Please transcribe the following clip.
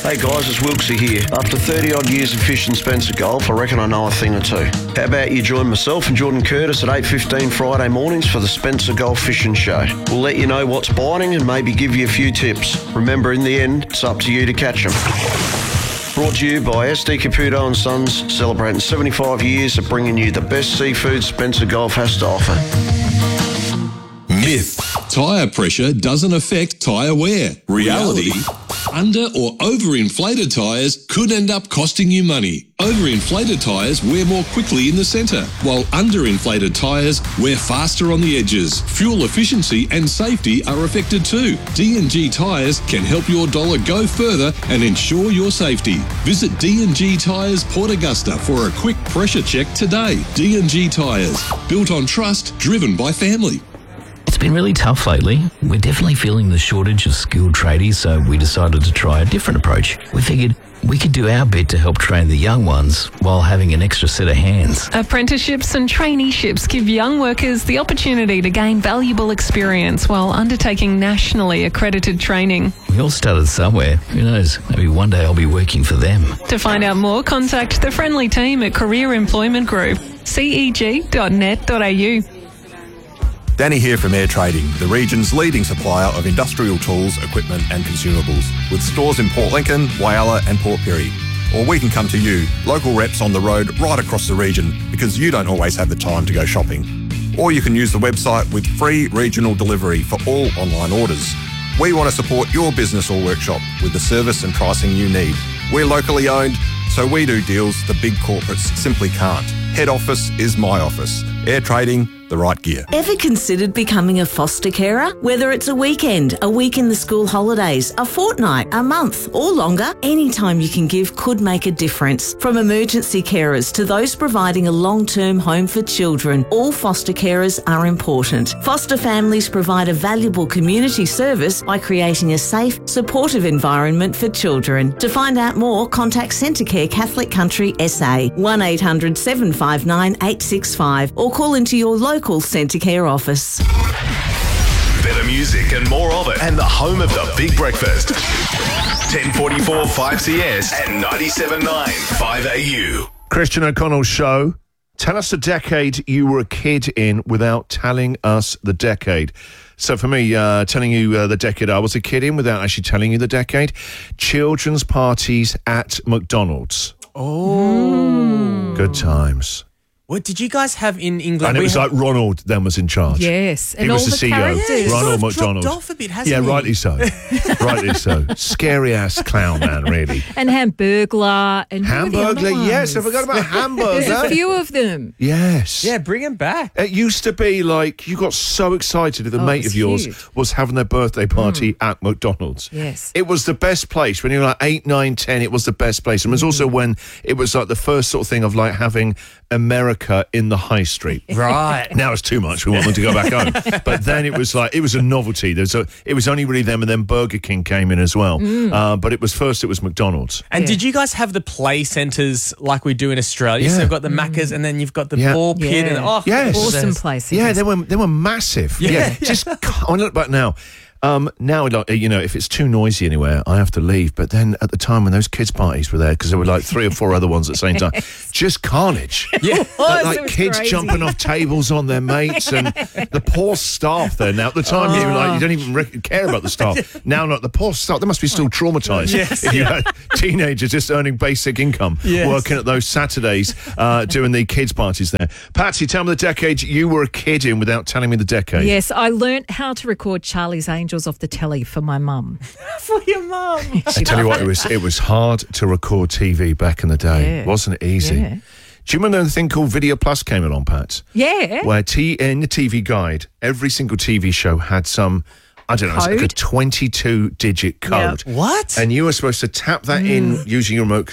Hey guys, it's Wilksy here. After 30 odd years of fishing Spencer Golf, I reckon I know a thing or two. How about you join myself and Jordan Curtis at 8:15 Friday mornings for the Spencer Golf Fishing Show. We'll let you know what's biting and maybe give you a few tips. Remember, in the end, it's up to you to catch them. Brought to you by SD Caputo and Sons, celebrating 75 years of bringing you the best seafood Spencer Golf has to offer. Myth. Tyre pressure doesn't affect tyre wear. Reality. Under or overinflated tyres could end up costing you money. Overinflated tyres wear more quickly in the centre, while underinflated tyres wear faster on the edges. Fuel efficiency and safety are affected too. D&G Tyres can help your dollar go further and ensure your safety. Visit D&G Tyres Port Augusta for a quick pressure check today. D&G Tyres, built on trust, driven by family. It's been really tough lately. We're definitely feeling the shortage of skilled tradies, so we decided to try a different approach. We figured we could do our bit to help train the young ones while having an extra set of hands. Apprenticeships and traineeships give young workers the opportunity to gain valuable experience while undertaking nationally accredited training. We all started somewhere. Who knows? Maybe one day I'll be working for them. To find out more, contact the friendly team at Career Employment Group, ceg.net.au. Danny here from Air Trading, the region's leading supplier of industrial tools, equipment and consumables, with stores in Port Lincoln, Whyalla and Port Pirie. Or we can come to you, local reps on the road right across the region, because you don't always have the time to go shopping. Or you can use the website with free regional delivery for all online orders. We want to support your business or workshop with the service and pricing you need. We're locally owned, so we do deals the big corporates simply can't. Head office is my office. Air Trading, the right gear. Ever considered becoming a foster carer? Whether it's a weekend, a week in the school holidays, a fortnight, a month or longer, any time you can give could make a difference. From emergency carers to those providing a long-term home for children, all foster carers are important. Foster families provide a valuable community service by creating a safe, supportive environment for children. To find out more, contact Centrecare Catholic Country SA, 1800 759 865 or call into your local Centrecare office. Better music and more of it, and the home of the Big Breakfast. 1044 5CS and 97.9 5AU. Christian O'Connell's show. Tell us the decade you were a kid in without telling us the decade. So for me, telling you the decade I was a kid in without actually telling you the decade. Children's parties at McDonald's. Oh. Good times. What did you guys have in England? And it was like Ronald then was in charge. Yes. He was the CEO. Characters. Ronald McDonald. Dropped off a bit, hasn't he? Rightly so. Rightly so. Scary ass clown man, really. And Hamburglar. And Hamburglar, yes. I forgot about Hamburglar. There's a few of them. Yes. Yeah, bring him back. It used to be like you got so excited if a mate of yours was having their birthday party at McDonald's. Yes. It was the best place. When you were like 8, 9, 10, it was the best place. And it was also when it was like the first sort of thing of like having America in the high street. Right. Now it's too much. We want them to go back home. But then it was like, it was a novelty. It was only really them, and then Burger King came in as well. But it was McDonald's. And did you guys have the play centres like we do in Australia? Yeah. So you've got the Maccas and then you've got the ball pit. Yeah. And, Yes. Awesome places. Yeah, they were massive. Yeah. Just, I look back now. Now, like, you know, if it's too noisy anywhere, I have to leave. But then at the time when those kids' parties were there, because there were like 3 or 4 other ones at the same time, just carnage. Yeah. Like kids jumping off tables on their mates and the poor staff there. Now, at the time, you don't even care about the staff. Now, not the poor staff. They must be still traumatised. Yes. If you had teenagers just earning basic income, working at those Saturdays, doing the kids' parties there. Patsy, tell me the decade you were a kid in without telling me the decade. Yes, I learnt how to record Charlie's Angels off the telly for my mum. For your mum. I tell you what, it was hard to record TV back in the day. Yeah. Wasn't it easy? Yeah. Do you remember the thing called Video Plus came along, Pat? Yeah. Where in the TV guide, every single TV show had some, I don't know, it's like a 22-digit code. What? And you were supposed to tap that in using your remote